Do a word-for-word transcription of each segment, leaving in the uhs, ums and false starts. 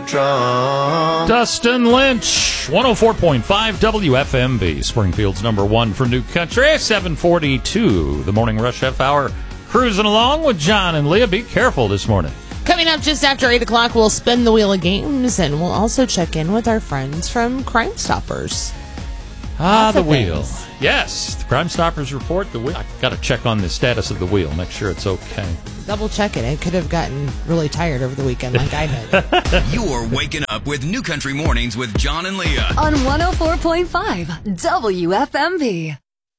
Trump. Dustin Lynch, one oh four point five W F M B, Springfield's number one for New Country, seven forty-two. The Morning Rush Half Hour, cruising along with John and Leah. Be careful this morning. Coming up just after eight o'clock, we'll spin the wheel of games, and we'll also check in with our friends from Crime Stoppers. Ah, Lots the of wheel. things. Yes, the Crime Stoppers report. The wheel. I got to check on the status of the wheel, make sure it's okay. Double check it. It could have gotten really tired over the weekend like I did. You're waking up with New Country Mornings with John and Leah on one oh four point five W F M B.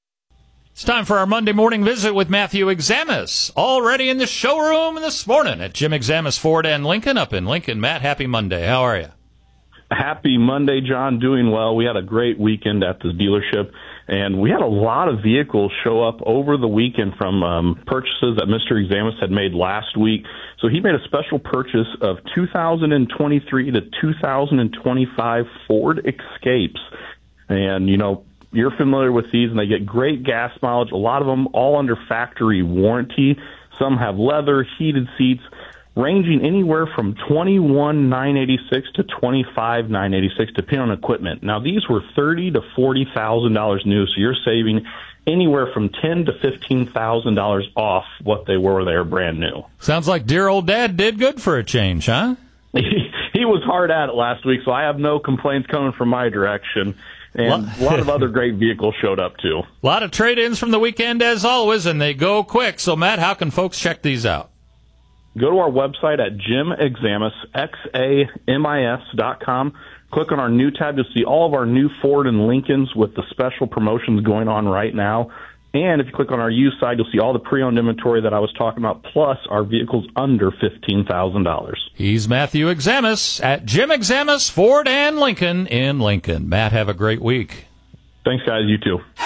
It's time for our Monday morning visit with Matthew Examus, already in the showroom this morning at Jim Examus Ford and Lincoln up in Lincoln. Matt, happy Monday. How are you? Happy Monday, John. Doing well. We had a great weekend at the dealership, and we had a lot of vehicles show up over the weekend from um, purchases that Mister Examus had made last week. So he made a special purchase of two thousand twenty-three to two thousand twenty-five Ford Escapes. And, you know, you're familiar with these, and they get great gas mileage. A lot of them all under factory warranty. Some have leather, heated seats, ranging anywhere from twenty-one thousand nine hundred eighty-six dollars to twenty-five thousand nine hundred eighty-six dollars, depending on equipment. Now, these were thirty thousand to forty thousand dollars new, so you're saving anywhere from ten thousand to fifteen thousand dollars off what they were when they were brand new. Sounds like dear old Dad did good for a change, huh? He, he was hard at it last week, so I have no complaints coming from my direction. And a lot of other great vehicles showed up, too. A lot of trade-ins from the weekend, as always, and they go quick. So, Matt, how can folks check these out? Go to our website at Jim Examus, X A M I S dot com. Click on our new tab. You'll see all of our new Ford and Lincolns with the special promotions going on right now. And if you click on our used side, you'll see all the pre-owned inventory that I was talking about, plus our vehicles under fifteen thousand dollars. He's Matthew Examus at Jim Examus Ford and Lincoln in Lincoln. Matt, have a great week. Thanks, guys. You too.